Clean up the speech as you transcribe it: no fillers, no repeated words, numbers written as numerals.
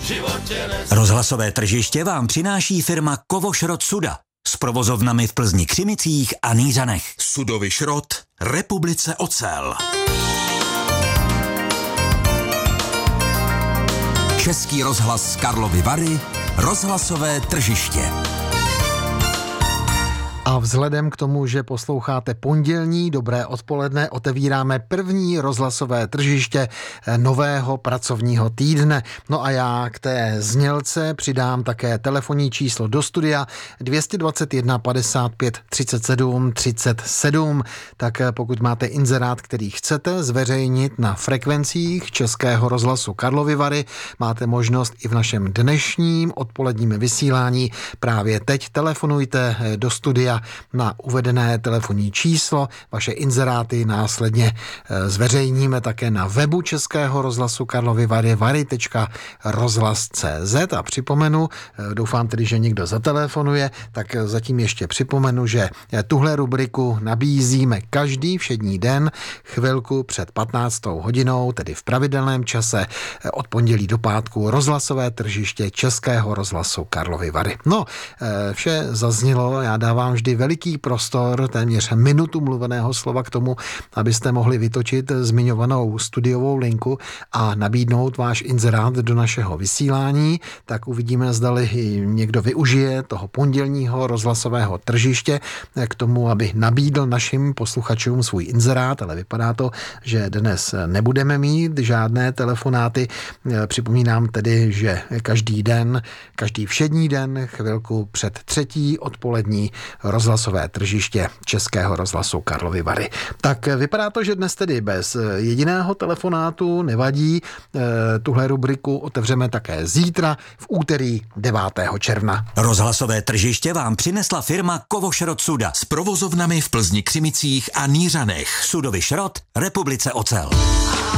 Rozhlasové tržiště vám přináší firma Kovošrot Suda s provozovnami v Plzni, Křimicích a Nýřanech. Sudový šrot, Republice ocel. Český rozhlas Karlovy Vary, rozhlasové tržiště. A vzhledem k tomu, že posloucháte pondělní dobré odpoledne, otevíráme první rozhlasové tržiště nového pracovního týdne. No a já k té znělce přidám také telefonní číslo do studia 221 55 37 37. Tak pokud máte inzerát, který chcete zveřejnit na frekvencích Českého rozhlasu Karlovy Vary, máte možnost i v našem dnešním odpoledním vysílání. Právě teď telefonujte do studia na uvedené telefonní číslo. Vaše inzeráty následně zveřejníme také na webu Českého rozhlasu Karlovy Vary vary.rozhlas.cz a připomenu, doufám tedy, že někdo zatelefonuje, tak zatím ještě připomenu, že tuhle rubriku nabízíme každý všední den chvilku před 15. hodinou, tedy v pravidelném čase od pondělí do pátku rozhlasové tržiště Českého rozhlasu Karlovy Vary. No, vše zaznělo, já dávám vždy veliký prostor, téměř minutu mluveného slova k tomu, abyste mohli vytočit zmiňovanou studiovou linku a nabídnout váš inzerát do našeho vysílání, tak uvidíme, zdali někdo využije toho pondělního rozhlasového tržiště k tomu, aby nabídl našim posluchačům svůj inzerát, ale vypadá to, že dnes nebudeme mít žádné telefonáty. Připomínám tedy, že každý všední den, chvilku před třetí odpolední rozhlasové tržiště Českého rozhlasu Karlovy Vary. Tak vypadá to, že dnes tedy bez jediného telefonátu, nevadí. Tuhle rubriku otevřeme také zítra v úterý 9. června. Rozhlasové tržiště vám přinesla firma Kovošrot Suda S provozovnami v Plzni, Křimicích a Nýřanech. Sudový šrot, Republice ocel.